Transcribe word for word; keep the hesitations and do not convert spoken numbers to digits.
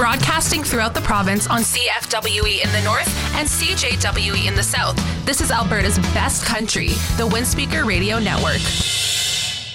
broadcasting throughout the province on C F W E in the north and C J W E in the south. This is Alberta's best country, the Windspeaker Radio Network.